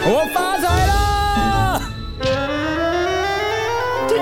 我发财了！天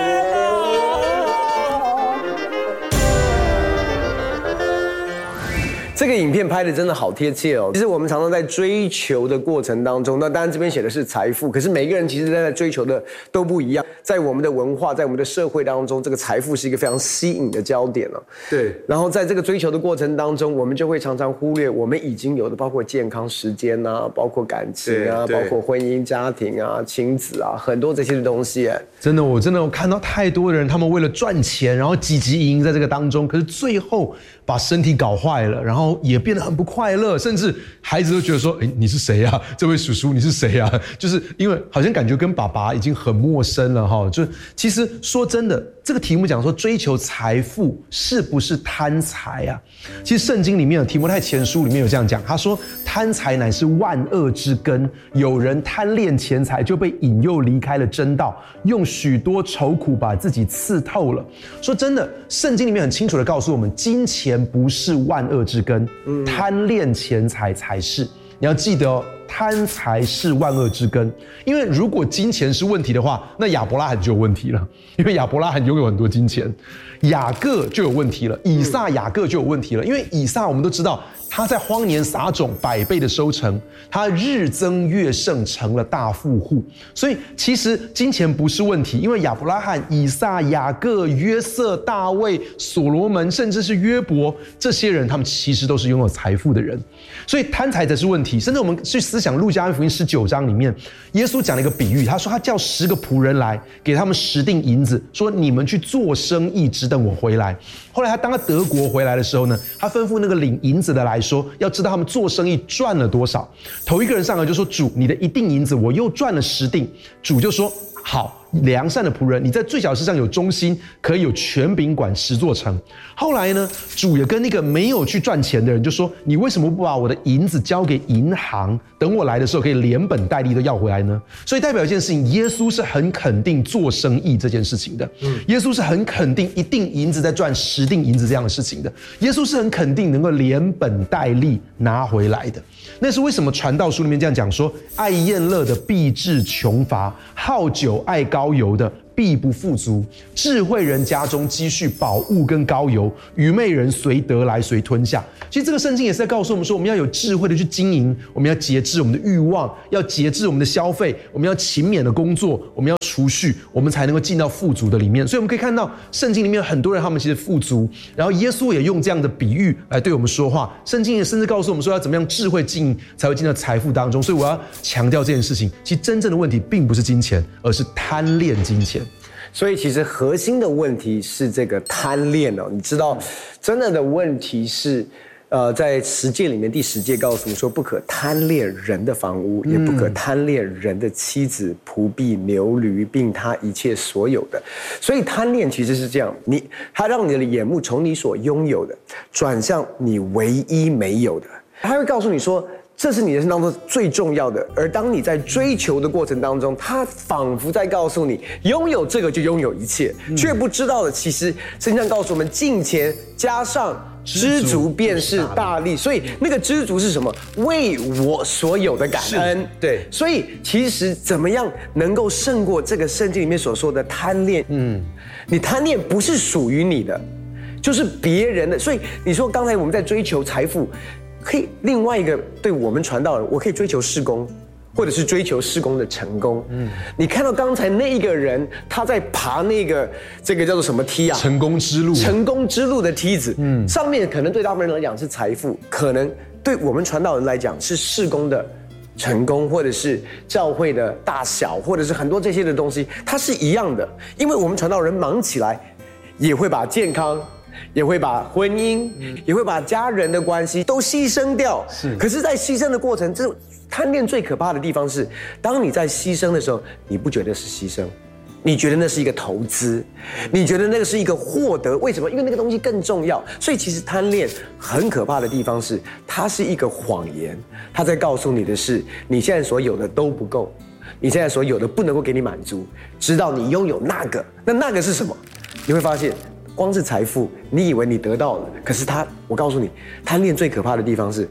啊！这个影片拍的真的好贴切哦。其实我们常常在追求的过程当中，那当然这边写的是财富，可是每个人其实在追求的都不一样。在我们的文化，在我们的社会当中，这个财富是一个非常吸引的焦点了。 对。 然后在这个追求的过程当中，我们就会常常忽略我们已经有的，包括健康、时间啊，包括感情啊，包括婚姻、家庭啊、亲子啊，很多这些的东西。 真的，我看到太多的人，他们为了赚钱，然后汲汲营营在这个当中，可是最后把身体搞坏了，然后也变得很不快乐，甚至孩子都觉得说：“哎，你是谁啊？这位叔叔你是谁啊？”就是因为好像感觉跟爸爸已经很陌生了哈。就其实说真的，这个题目讲说追求财富是不是贪财啊？其实圣经里面的提摩太前书里面有这样讲，他说：“贪财乃是万恶之根，有人贪恋钱财，就被引诱离开了真道，用许多愁苦把自己刺透了。”说真的，圣经里面很清楚的告诉我们，金钱不是万恶之根，贪恋钱财才是。你要记得哦，贪财是万恶之根。因为如果金钱是问题的话，那亚伯拉罕就有问题了，因为亚伯拉罕拥有很多金钱。雅各就有问题了，以撒、雅各就有问题了。因为以撒我们都知道，他在荒年撒种100倍的收成，他日增月盛，成了大富户。所以其实金钱不是问题，因为亚伯拉罕、以撒、雅各、约瑟、大卫、所罗门，甚至是约伯，这些人他们其实都是拥有财富的人。所以贪财才是问题。甚至我们去思想路加福音19章里面，耶稣讲了一个比喻，他说他叫10个仆人来，给他们10锭银子，说你们去做生意，直等我回来。后来当他德国回来的时候呢，他吩咐那个领银子的来说，要知道他们做生意赚了多少。头一个人上来就说：“主，你的1锭银子，我又赚了10锭。”主就说：“好，良善的仆人，你在最小事上有忠心，可以有权柄管10座城。”后来呢，主也跟那个没有去赚钱的人就说：“你为什么不把我的银子交给银行，等我来的时候可以连本带利都要回来呢？”所以代表一件事情，耶稣是很肯定做生意这件事情的。耶稣是很肯定1锭银子在赚10锭银子这样的事情的。耶稣是很肯定能够连本带利拿回来的。那是为什么传道书里面这样讲说：“爱宴乐的必致穷乏，好酒爱膏油的必不富足。智慧人家中积蓄宝物跟膏油，愚昧人随得来随吞下。”其实这个圣经也是在告诉我们说，我们要有智慧的去经营，我们要节制我们的欲望，要节制我们的消费，我们要勤勉的工作，我们要储蓄，我们才能够进到富足的里面。所以我们可以看到圣经里面很多人他们其实富足，然后耶稣也用这样的比喻来对我们说话。圣经也甚至告诉我们说要怎么样智慧经营才会进到财富当中。所以我要强调这件事情，其实真正的问题并不是金钱，而是贪恋金钱。 所以其实核心的问题是这个贪恋哦，你知道，真正的问题是，在10诫里面第10诫告诉我们说，不可贪恋人的房屋，也不可贪恋人的妻子、仆婢、牛驴，并他一切所有的。所以贪恋其实是这样，它让你的眼目从你所拥有的转向你唯一没有的，它会告诉你说，这是你人生当中最重要的。而当你在追求的过程当中，它仿佛在告诉你，拥有这个就拥有一切，却不知道的，其实圣经上告诉我们，敬虔加上知足便是大利。所以那个知足是什么？为我所有的感恩。 对， 所以其实怎么样能够胜过这个圣经里面所说的贪恋？你贪恋不是属于你的，就是别人的。所以你说刚才我们在追求财富，可以另外一个对我们传道人，我可以追求事工，或者是追求事工的成功。你看到刚才那一个人，他在爬这个叫做什么梯啊？ 成功之路。成功之路的梯子。上面可能对大部分人来讲是财富，可能对我们传道人来讲是事工的成功，或者是教会的大小，或者是很多这些的东西，它是一样的。因为我们传道人忙起来，也会把健康，也会把婚姻，也会把家人的关系都牺牲掉。可是在牺牲的过程，这贪恋最可怕的地方是，当你在牺牲的时候，你不觉得是牺牲，你觉得那是一个投资，你觉得那个是一个获得。为什么？因为那个东西更重要。所以其实贪恋很可怕的地方是，它是一个谎言，它在告诉你的是，你现在所有的都不够，你现在所有的不能够给你满足，直到你拥有那个。那个是什么？你会发现，光是财富，你以为你得到了，可是我告诉你，贪恋最可怕的地方是，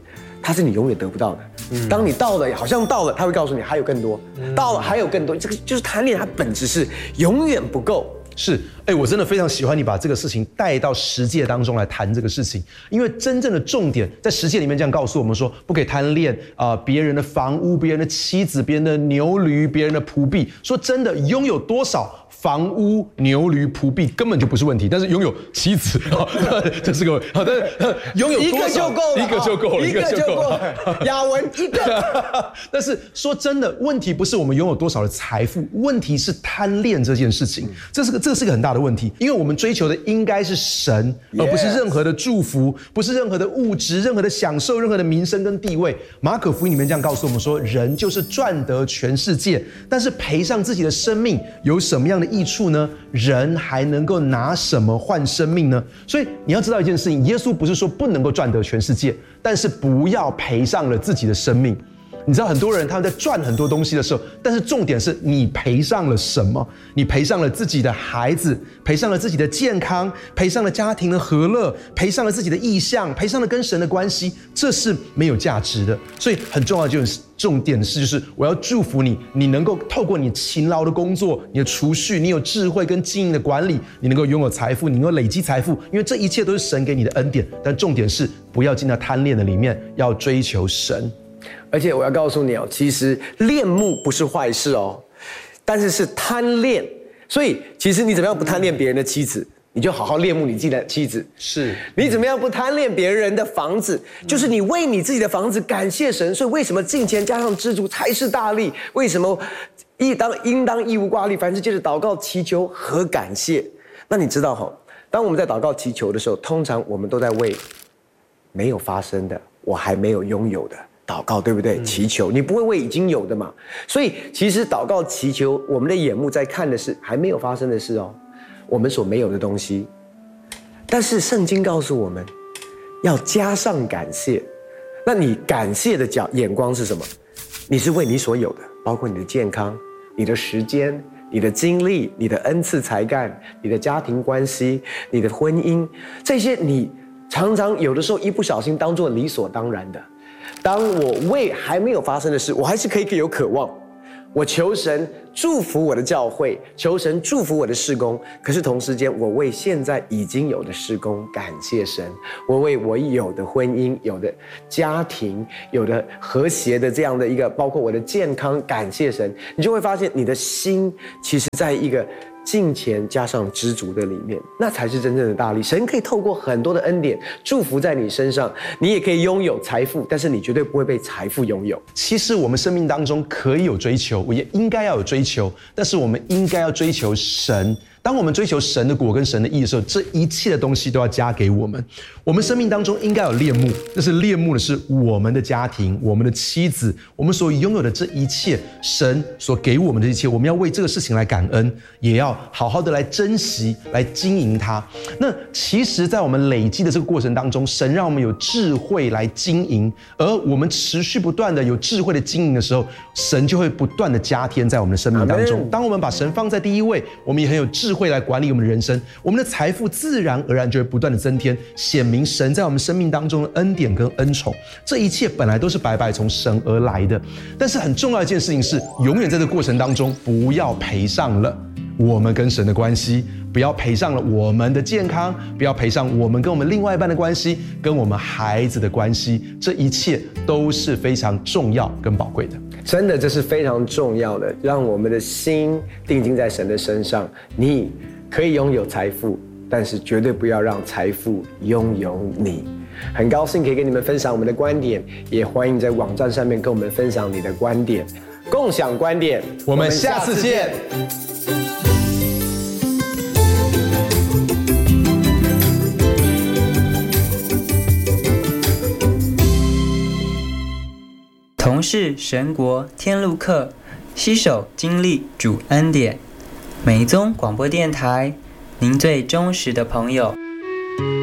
它是你永远得不到的。当你到了，好像到了，他会告诉你还有更多，到了还有更多。这个就是贪恋，它本质是永远不够。 是，我真的非常喜欢你把这个事情带到十诫当中来谈这个事情，因为真正的重点在十诫里面这样告诉我们说，不可以贪恋别人的房屋、别人的妻子、别人的牛驴、别人的仆婢。说真的，拥有多少房屋、牛驴、仆婢根本就不是问题，但是拥有妻子这是个好的，拥有多少一个就够了， 一个就够了。雅文一个。 但是说真的，问题不是我们拥有多少的财富，问题是贪恋这件事情。这是个很大的问题，因为我们追求的应该是神，而不是任何的祝福，不是任何的物质、任何的享受、任何的名声跟地位。马可福音里面这样告诉我们说，人就是赚得全世界，但是赔上自己的生命，有什么样的益处呢？人还能够拿什么换生命呢？所以你要知道一件事情，耶稣不是说不能够赚得全世界，但是不要赔上了自己的生命。你知道很多人他们在赚很多东西的时候，但是重点是你赔上了什么？你赔上了自己的孩子，赔上了自己的健康，赔上了家庭的和乐，赔上了自己的意向，赔上了跟神的关系，这是没有价值的。所以很重要的就是重点的是，就是我要祝福你，你能够透过你勤劳的工作，你的储蓄，你有智慧跟经营的管理，你能够拥有财富，你能够累积财富，因为这一切都是神给你的恩典。但重点是不要进到贪恋的里面，要追求神。 而且我要告诉你哦，其实恋慕不是坏事哦，但是贪恋。所以其实你怎么样不贪恋别人的妻子，你就好好恋慕你自己的妻子。是，你怎么样不贪恋别人的房子，就是你为你自己的房子感谢神。所以为什么敬虔加上知足才是大利？为什么应当一无挂虑，凡事借着祷告祈求和感谢？那你知道哈，当我们在祷告祈求的时候，通常我们都在为没有发生的，我还没有拥有的祷告，对不对？祈求，你不会为已经有的嘛？所以其实祷告祈求，我们的眼目在看的是还没有发生的事哦，我们所没有的东西。但是圣经告诉我们，要加上感谢。那你感谢的眼光是什么？你是为你所有的，包括你的健康、你的时间、你的精力、你的恩赐才干、你的家庭关系、你的婚姻，这些你常常有的时候一不小心当作理所当然的。当我为还没有发生的事，我还是可以有渴望。我求神祝福我的教会，求神祝福我的事工，可是同时间我为现在已经有的事工感谢神，我为我有的婚姻、有的家庭、有的和谐的这样的一个，包括我的健康感谢神。你就会发现你的心其实在一个敬虔加上知足的里面，那才是真正的大利。神可以透过很多的恩典祝福在你身上，你也可以拥有财富，但是你绝对不会被财富拥有。 其实我们生命当中可以有追求，我也应该要有追求，但是我们应该要追求神。当我们追求神的果跟神的义的时候，这一切的东西都要加给我们。我们生命当中应该有恋慕，那是恋慕的是我们的家庭、我们的妻子，我们所拥有的这一切，神所给我们的一切，我们要为这个事情来感恩，也要好好的来珍惜、来经营它。那其实在我们累积的这个过程当中，神让我们有智慧来经营，而我们持续不断的有智慧的经营的时候，神就会不断的加添在我们的生命当中。当我们把神放在第一位，我们也很有智慧来管理我们的人生，我们的财富自然而然就会不断的增添，显明神在我们生命当中的恩典跟恩宠。这一切本来都是白白从神而来的，但是很重要的一件事情是，永远在这个过程当中不要赔上了我们跟神的关系，不要赔上了我们的健康，不要赔上我们跟我们另外一半的关系，跟我们孩子的关系，这一切都是非常重要跟宝贵的。 真的，这是非常重要的，让我们的心定睛在神的身上。你可以拥有财富，但是绝对不要让财富拥有你。很高兴可以跟你们分享我们的观点，也欢迎在网站上面跟我们分享你的观点，共享观点。 我们下次见。 同是神国天路客，携手经历主恩典。美宗广播电台，您最忠实的朋友。